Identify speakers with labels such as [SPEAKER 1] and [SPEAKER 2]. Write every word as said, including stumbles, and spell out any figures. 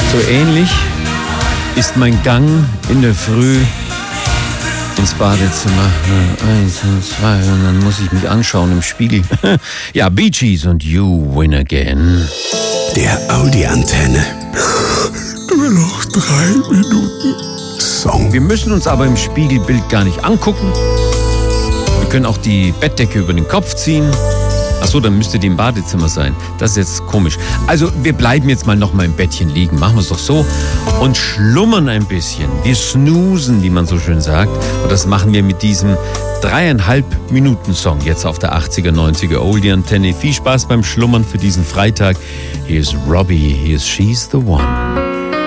[SPEAKER 1] So ähnlich ist mein Gang in der Früh ins Badezimmer. Eins und zwei und dann muss ich mich anschauen im Spiegel. Ja, Bee Gees und You Win Again.
[SPEAKER 2] Der Audi-Antenne. Nur noch drei Minuten Song.
[SPEAKER 1] Wir müssen uns aber im Spiegelbild gar nicht angucken. Wir können auch die Bettdecke über den Kopf ziehen. Achso, dann müsste die im Badezimmer sein. Das ist jetzt komisch. Also wir bleiben jetzt mal noch mal im Bettchen liegen. Machen wir es doch so. Und schlummern ein bisschen. Wir snoosen, wie man so schön sagt. Und das machen wir mit diesem dreieinhalb Minuten Song jetzt auf der achtziger, neunziger Oldie-Antenne. Viel Spaß beim Schlummern für diesen Freitag. Hier ist Robbie. Hier ist She's the One.